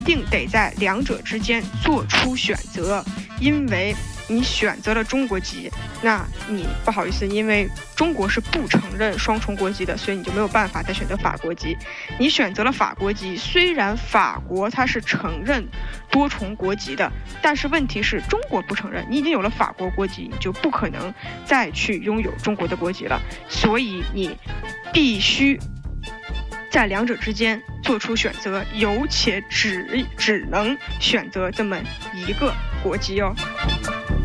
定得在两者之间做出选择，因为你选择了中国籍，那你不好意思，因为中国是不承认双重国籍的，所以你就没有办法再选择法国籍。你选择了法国籍，虽然法国它是承认多重国籍的，但是问题是中国不承认，你已经有了法国国籍，你就不可能再去拥有中国的国籍了，所以你必须在两者之间做出选择，有且只能选择这么一个国籍哦。